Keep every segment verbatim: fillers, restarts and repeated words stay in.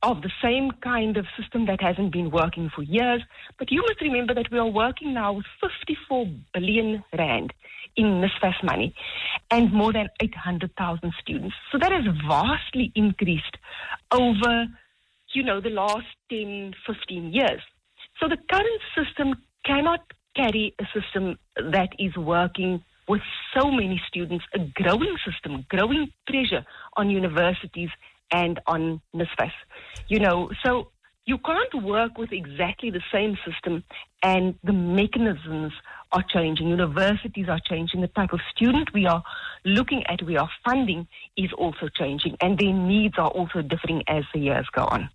of the same kind of system that hasn't been working for years. But you must remember that we are working now with fifty-four billion rand in NSFAS money and more than eight hundred thousand students. So that has vastly increased over, you know, the last ten, fifteen years. So the current system cannot carry a system that is working with so many students, a growing system, growing pressure on universities and on NSFAS. You know, so you can't work with exactly the same system, and the mechanisms are changing. Universities are changing. The type of student we are looking at, we are funding, is also changing, and their needs are also differing as the years go on.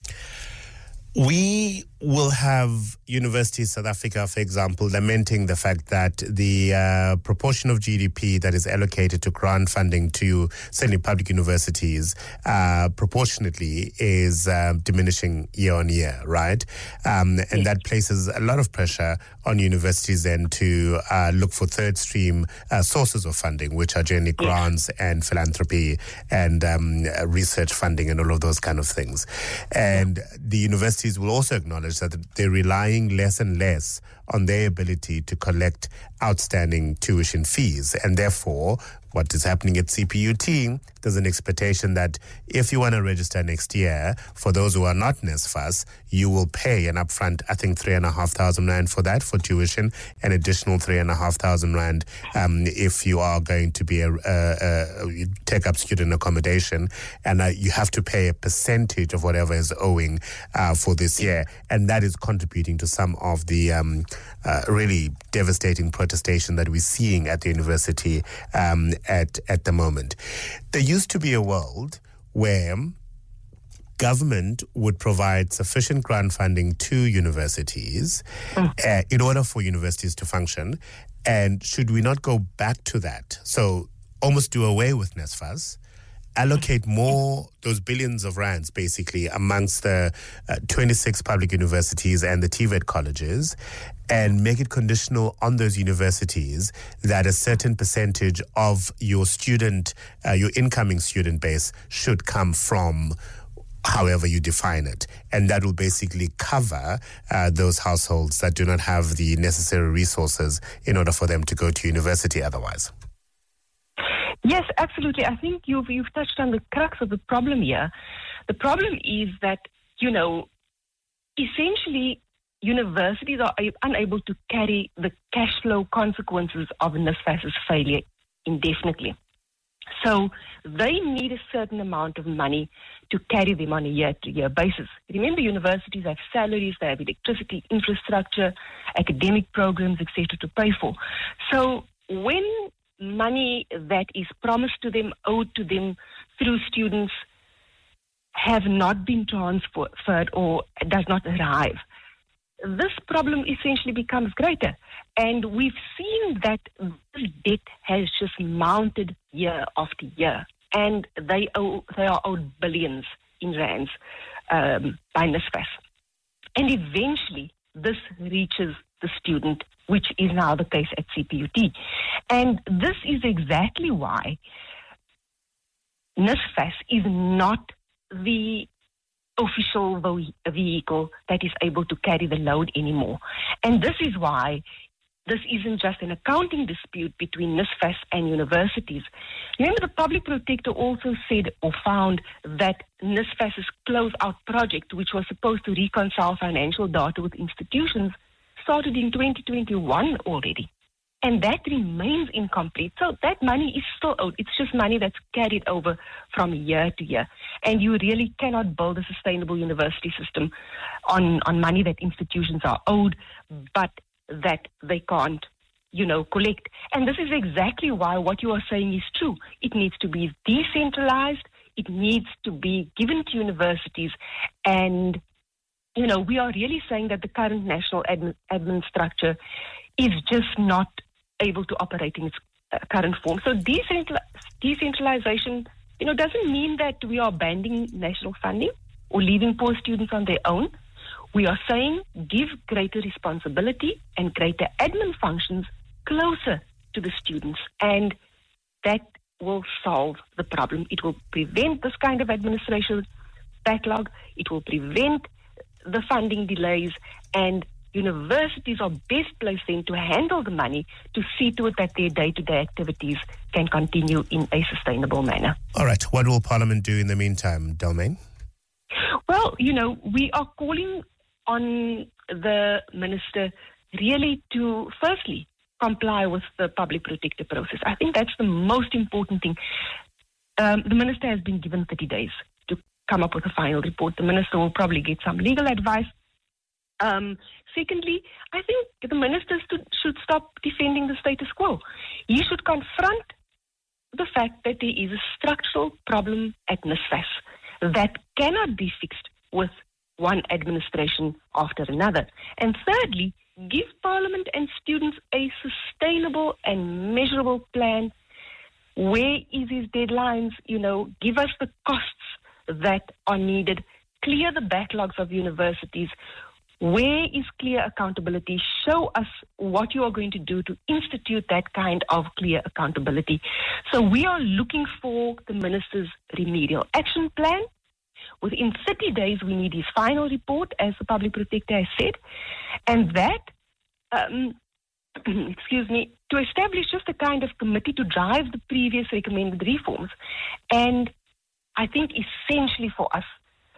We will have Universities South Africa, for example, lamenting the fact that the uh, proportion of G D P that is allocated to grant funding to certainly public universities uh, proportionately is uh, diminishing year on year, right? Um, and yes. That places a lot of pressure on universities then to uh, look for third stream uh, sources of funding, which are generally grants yes. and philanthropy and um, research funding and all of those kind of things. And yeah. the universities will also acknowledge that they're relying less and less on their ability to collect outstanding tuition fees. And therefore, what is happening at C P U T, there's an expectation that if you want to register next year, for those who are not NSFAS, you will pay an upfront, I think, three and a half thousand rand for that, for tuition, an additional three and a half thousand rand um, if you are going to be a, a, a take up student accommodation, and uh, you have to pay a percentage of whatever is owing uh, for this year, and that is contributing to some of the um, uh, really devastating protestation that we're seeing at the university um, at at the moment. There used to be a world where government would provide sufficient grant funding to universities mm. uh, in order for universities to function. And should we not go back to that? So almost do away with NSFAS, allocate more, those billions of rands basically amongst the uh, twenty-six public universities and the T V E T colleges, and make it conditional on those universities that a certain percentage of your student, uh, your incoming student base should come from however you define it. And that will basically cover uh, those households that do not have the necessary resources in order for them to go to university otherwise. Yes, absolutely. I think you've you've touched on the crux of the problem here. The problem is that, you know, essentially universities are unable to carry the cash flow consequences of NSFAS's failure indefinitely. So they need a certain amount of money to carry them on a year-to-year basis. Remember, universities have salaries, they have electricity, infrastructure, academic programs, et cetera to pay for. So when money that is promised to them, owed to them through students, have not been transferred or does not arrive, this problem essentially becomes greater. And we've seen that this debt has just mounted year after year. And they owe, they are owed billions in rands um, by NSFAS. And eventually, this reaches the student, which is now the case at C P U T. And this is exactly why NSFAS is not the official vehicle that is able to carry the load anymore. And this is why this isn't just an accounting dispute between NSFAS and universities. Remember, the public protector also said or found that NSFAS's close-out project, which was supposed to reconcile financial data with institutions, started in twenty twenty-one already. And that remains incomplete. So that money is still owed. It's just money that's carried over from year to year. And you really cannot build a sustainable university system on, on money that institutions are owed, but that they can't, you know, collect. And this is exactly why what you are saying is true. It needs to be decentralized. It needs to be given to universities. And, you know, we are really saying that the current national admin, admin structure is just not able to operate in its uh, current form. So decentral, decentralization, you know, doesn't mean that we are abandoning national funding or leaving poor students on their own. We are saying give greater responsibility and greater admin functions closer to the students, and that will solve the problem. It will prevent this kind of administration backlog, it will prevent the funding delays, and universities are best placed then to handle the money to see to it that their day-to-day activities can continue in a sustainable manner. All right. What will Parliament do in the meantime, Delmain? Well, you know, we are calling on the Minister really to, firstly, comply with the public protector process. I think that's the most important thing. Um, the Minister has been given thirty days to come up with a final report. The Minister will probably get some legal advice. Um, secondly, I think the Minister should stop defending the status quo. He should confront the fact that there is a structural problem at NSFAS that cannot be fixed with one administration after another. And thirdly, give Parliament and students a sustainable and measurable plan. Where is his deadlines? You know, give us the costs that are needed. Clear the backlogs of universities. Where is clear accountability? Show us what you are going to do to institute that kind of clear accountability. So we are looking for the Minister's remedial action plan. Within thirty days, we need his final report, as the Public Protector has said. And that, um, excuse me, to establish just a kind of committee to drive the previous recommended reforms. And I think essentially for us,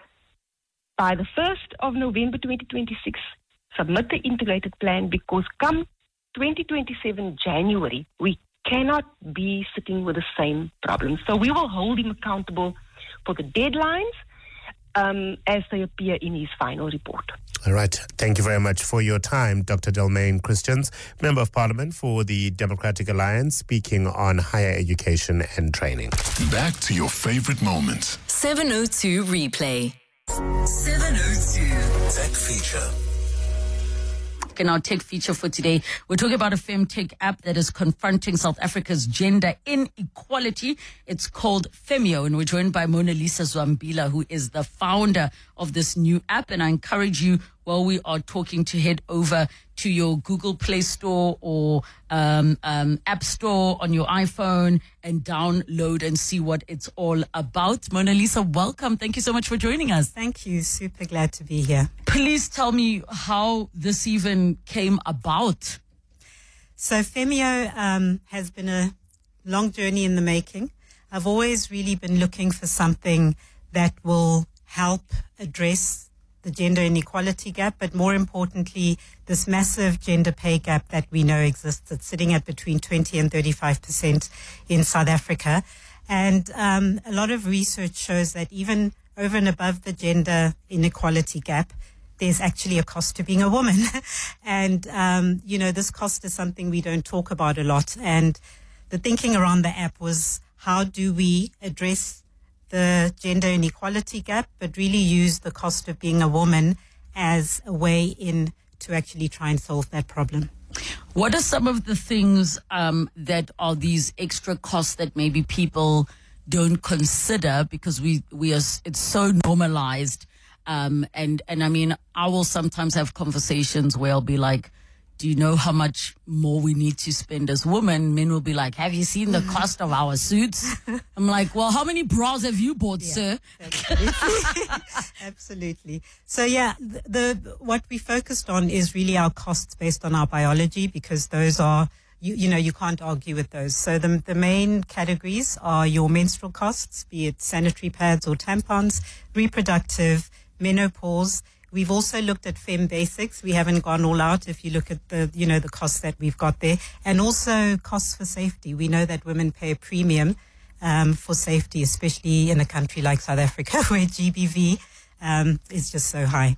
by the first of November twenty twenty-six, submit the integrated plan, because come twenty twenty-seven January, we cannot be sitting with the same problems. So we will hold him accountable for the deadlines um, as they appear in his final report. All right. Thank you very much for your time, Doctor Delmain Christians, Member of Parliament for the Democratic Alliance, speaking on higher education and training. Back to your favorite moments. seven oh two Replay. seven oh two Tech Feature. In our tech feature for today, we're talking about a femtech app that is confronting South Africa's gender inequality. It's called Femio, and we're joined by Mona Lisa Zwambila, who is the founder of this new app. And I encourage you, while we are talking, to head over to your Google Play Store or um, um, App Store on your iPhone and download and see what it's all about. Mona Lisa, welcome. Thank you so much for joining us. Thank you. Super glad to be here. Please tell me how this even came about. So Femio um, has been a long journey in the making. I've always really been looking for something that will help address the gender inequality gap, but more importantly, this massive gender pay gap that we know exists. It's sitting at between twenty and thirty-five percent in South Africa. And um, a lot of research shows that even over and above the gender inequality gap, there's actually a cost to being a woman. and, um, you know, this cost is something we don't talk about a lot. And the thinking around the app was, how do we address the gender inequality gap, but really use the cost of being a woman as a way in to actually try and solve that problem. What are some of the things um, that are these extra costs that maybe people don't consider, because we, we are, it's so normalized? Um, and, and I mean, I will sometimes have conversations where I'll be like, do you know how much more we need to spend as women? Men will be like, have you seen the cost of our suits? I'm like, well, how many bras have you bought, yeah, sir? Absolutely. Absolutely. So yeah, the, the what we focused on is really our costs based on our biology, because those are, you, you know, you can't argue with those. So the, the main categories are your menstrual costs, be it sanitary pads or tampons, reproductive, menopause. We've also looked at Fem Basics. We haven't gone all out if you look at the, you know, the costs that we've got there. And also costs for safety. We know that women pay a premium um, for safety, especially in a country like South Africa where G B V um, is just so high.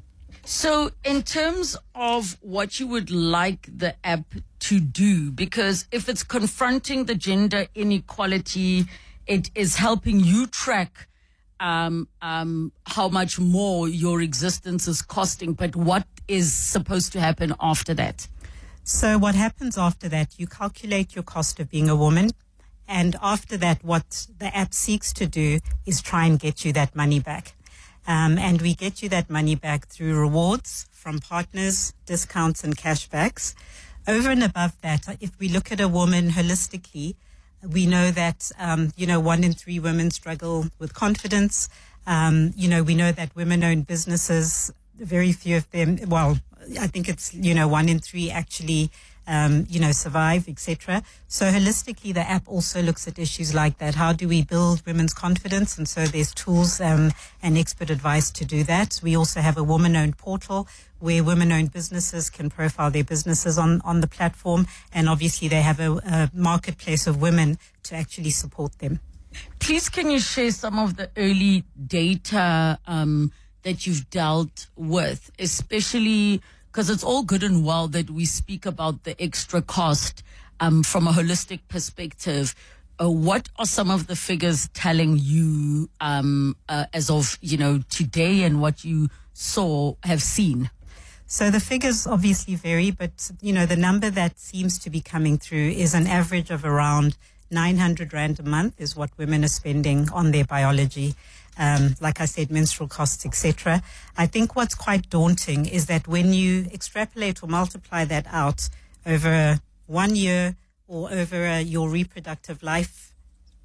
So in terms of what you would like the app to do, because if it's confronting the gender inequality, it is helping you track Um, um, how much more your existence is costing, but what is supposed to happen after that? So what happens after that, you calculate your cost of being a woman, and after that, what the app seeks to do is try and get you that money back. Um, and we get you that money back through rewards from partners, discounts and cashbacks. Over and above that, if we look at a woman holistically, we know that, um, you know, one in three women struggle with confidence. Um, you know, we know that women-owned businesses, very few of them, well, I think it's, you know, one in three actually, um, you know, survive, et cetera. So holistically, the app also looks at issues like that. How do we build women's confidence? And so there's tools um, and expert advice to do that. We also have a woman-owned portal where women-owned businesses can profile their businesses on, on the platform. And obviously they have a, a marketplace of women to actually support them. Please, can you share some of the early data um, that you've dealt with, especially because it's all good and well that we speak about the extra cost um, from a holistic perspective. Uh, what are some of the figures telling you um, uh, as of, you know, today and what you saw, have seen? So the figures obviously vary, but, you know, the number that seems to be coming through is an average of around nine hundred rand a month is what women are spending on their biology. Um, like I said, menstrual costs, et cetera. I think what's quite daunting is that when you extrapolate or multiply that out over one year or over uh, your reproductive life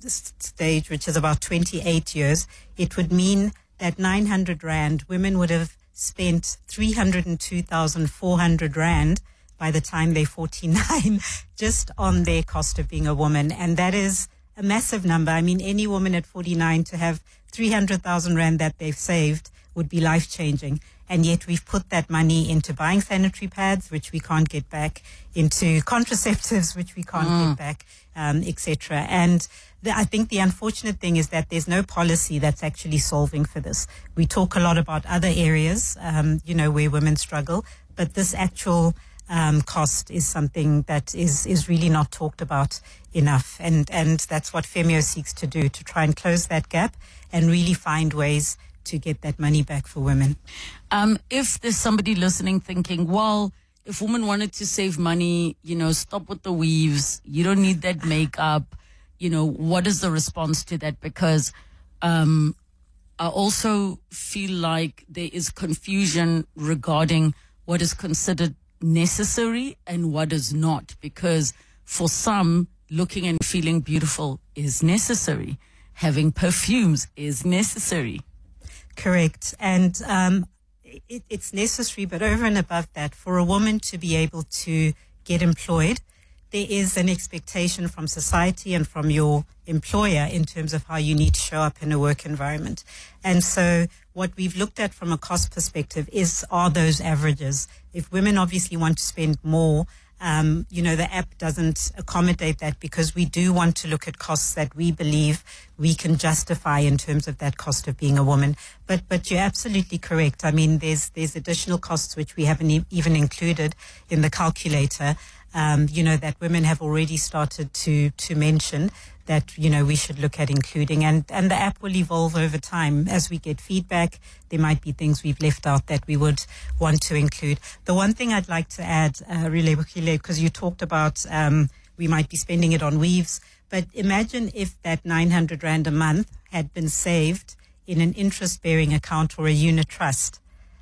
stage, which is about twenty-eight years, it would mean that nine hundred rand, women would have spent three hundred two thousand four hundred rand by the time they're forty-nine, just on their cost of being a woman. And that is a massive number. I mean, any woman at forty-nine to have three hundred thousand rand that they've saved would be life-changing. And yet we've put that money into buying sanitary pads, which we can't get back, into contraceptives, which we can't mm. get back, um, et cetera. And the, I think the unfortunate thing is that there's no policy that's actually solving for this. We talk a lot about other areas, um, you know, where women struggle, but this actual Um, cost is something that is, is really not talked about enough. And, and that's what Femio seeks to do, to try and close that gap and really find ways to get that money back for women. Um, if there's somebody listening thinking, well, if women wanted to save money, you know, stop with the weaves, you don't need that makeup, you know, what is the response to that? Because um, I also feel like there is confusion regarding what is considered necessary and what is not, because for some, looking and feeling beautiful is necessary. Having perfumes is necessary. Correct. And um, it, it's necessary, but over and above that, for a woman to be able to get employed, there is an expectation from society and from your employer in terms of how you need to show up in a work environment. And so what we've looked at from a cost perspective is, are those averages. If women obviously want to spend more, um, you know, the app doesn't accommodate that, because we do want to look at costs that we believe we can justify in terms of that cost of being a woman. But but you're absolutely correct. I mean, there's there's additional costs which we haven't e- even included in the calculator, um, you know, that women have already started to to mention that, you know, we should look at including. And, and the app will evolve over time. As we get feedback, there might be things we've left out that we would want to include. The one thing I'd like to add, uh, because you talked about um, we might be spending it on weaves, but imagine if that nine hundred rand a month had been saved in an interest-bearing account or a unit trust.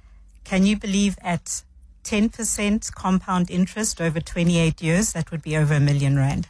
Can you believe at ten percent compound interest over twenty-eight years, that would be over a million rand?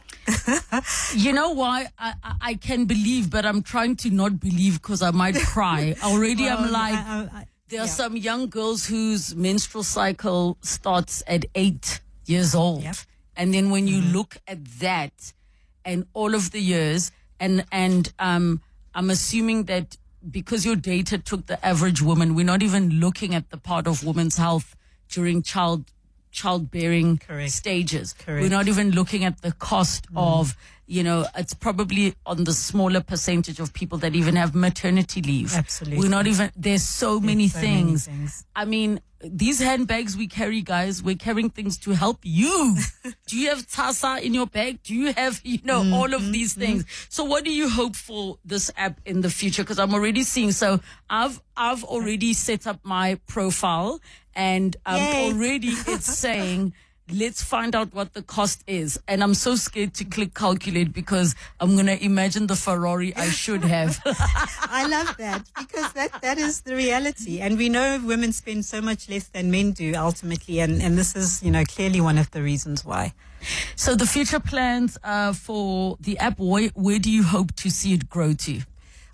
You know why? I, I, I can believe, but I'm trying to not believe because I might cry. Already well, I'm like, I, I, I, there are yeah. some young girls whose menstrual cycle starts at eight years old. Yep. And then when you mm-hmm. look at that and all of the years, and, and um, I'm assuming that because your data took the average woman, we're not even looking at the part of women's health during child childbearing Correct. stages. Correct. We're not even looking at the cost mm. of, you know, it's probably on the smaller percentage of people that even have maternity leave. Absolutely. We're not even, there's so, many, so things. many things. I mean, these handbags we carry, guys, we're carrying things to help you. Do you have Tasa in your bag? Do you have, you know, mm, all of mm, these mm. things? So what do you hope for this app in the future? Because I'm already seeing, so I've, I've already set up my profile, and um, already it's saying, let's find out what the cost is. And I'm so scared to click calculate because I'm going to imagine the Ferrari I should have. I love that, because that, that is the reality. And we know women spend so much less than men do ultimately. And, and this is, you know, clearly one of the reasons why. So the future plans uh, for the app, where, where do you hope to see it grow to?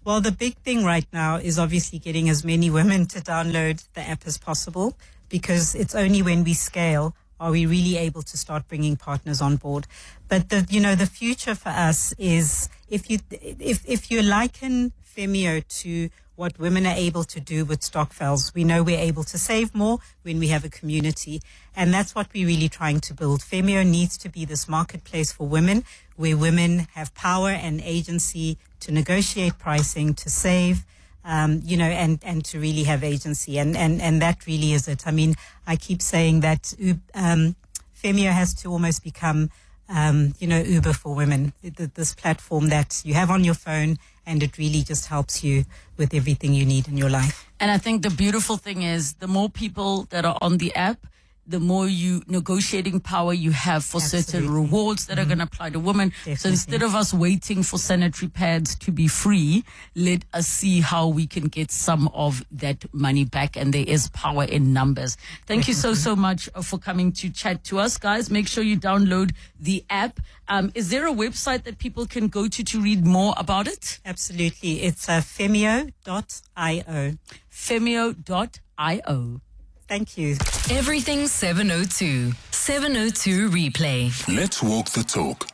Well, the big thing right now is obviously getting as many women to download the app as possible, because it's only when we scale are we really able to start bringing partners on board. But the, you know, the future for us is if you, if, if you liken Femio to what women are able to do with Stokvels, we know we're able to save more when we have a community. And that's what we're really trying to build. Femio needs to be this marketplace for women where women have power and agency to negotiate pricing, to save, um, you know, and, and to really have agency. And, and, and that really is it. I mean, I keep saying that um, Femio has to almost become, um, you know, Uber for women, this platform that you have on your phone, and it really just helps you with everything you need in your life. And I think the beautiful thing is the more people that are on the app, the more you negotiating power you have for Absolutely. certain rewards that mm-hmm. are going to apply to women. Definitely. So instead of us waiting for sanitary pads to be free, let us see how we can get some of that money back. And there is power in numbers. Thank Definitely. you so, so much for coming to chat to us, guys. Make sure you download the app. Um, is there a website that people can go to to read more about it? Absolutely. It's uh, femio dot io. femio dot io. Thank you. Everything seven oh two. seven oh two Replay. Let's walk the talk.